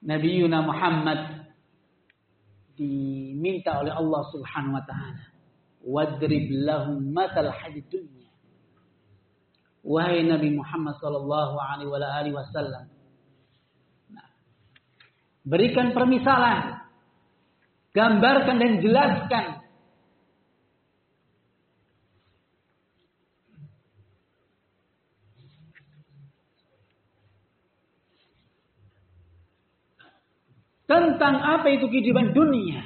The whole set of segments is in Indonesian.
Nabi Yuna Muhammad diminta oleh Allah Subhanahu wa taala, wadrib lahum matal hayatid dunya. Wahai Nabi Muhammad sallallahu alaihi wasallam, berikan permisalan, gambarkan dan jelaskan tentang apa itu kehidupan dunia.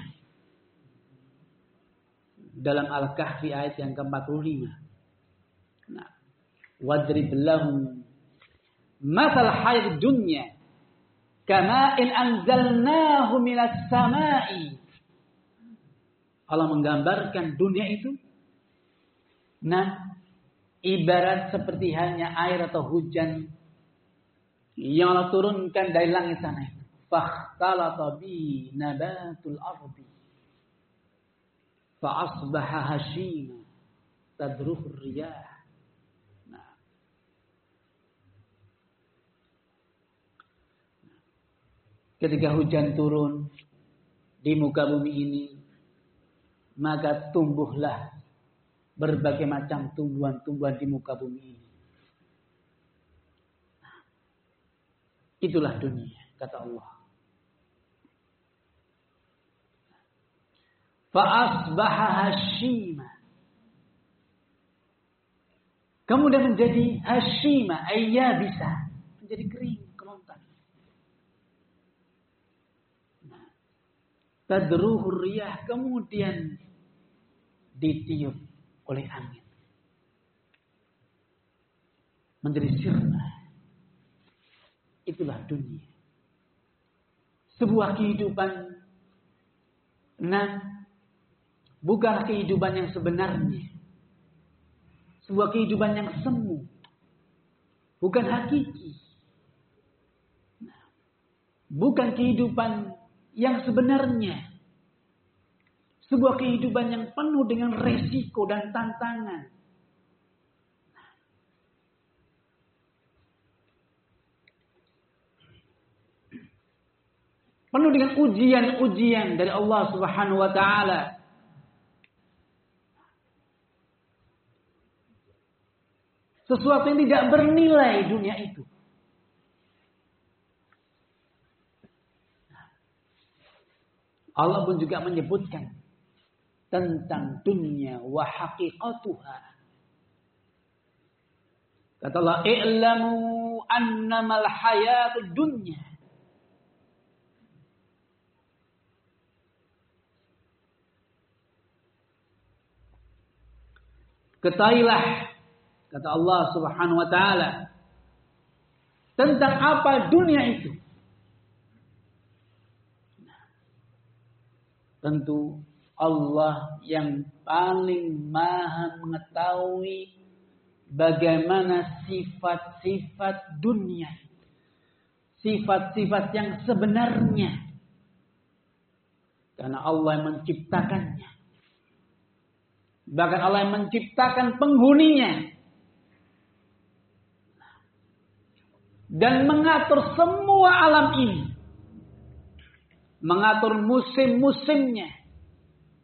Dalam Al-Kahfi ayat yang ke-45. Nah, wadrib lahum mathal hayatid dunya kama in anzalnahu minas samai. Allah menggambarkan dunia itu ibarat seperti hanya air atau hujan yang Allah turunkan dari langit sana. Fakhtalata bi nabatul ardi fa asbaha hashima tadruhu riyah. Ketika hujan turun di muka bumi ini, maka tumbuhlah berbagai macam tumbuhan-tumbuhan di muka bumi ini. Itulah dunia, kata Allah. Fa'asbaha hashima. Kemudian menjadi hashima, bisa menjadi kering, kerontang. Tadruhu riyah, kemudian ditiup oleh angin. Menjadi sirna. Itulah dunia. Sebuah kehidupan bukan kehidupan yang sebenarnya. Sebuah kehidupan yang semu. Bukan hakiki. Bukan kehidupan yang sebenarnya. Sebuah kehidupan yang penuh dengan resiko dan tantangan. Penuh dengan ujian-ujian dari Allah Subhanahu wa taala. Sesuatu yang tidak bernilai dunia itu. Allah pun juga menyebutkan tentang dunia wa haqiqatuha. Kata Allah, "I'lamu annamal hayatud dunya." Ketahuilah, kata Allah Subhanahu wa taala, tentang apa dunia itu. Tentu Allah yang paling maha mengetahui bagaimana sifat-sifat dunia. Sifat-sifat yang sebenarnya. Karena Allah yang menciptakannya. Bahkan Allah yang menciptakan penghuninya. Dan mengatur semua alam ini. Mengatur musim-musimnya.